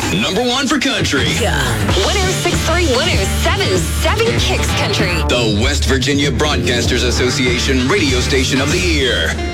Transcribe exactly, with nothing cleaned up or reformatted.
Number one for country. Yeah. one oh six point three, one oh seven point seven Kicks Country. The West Virginia Broadcasters Association Radio Station of the Year.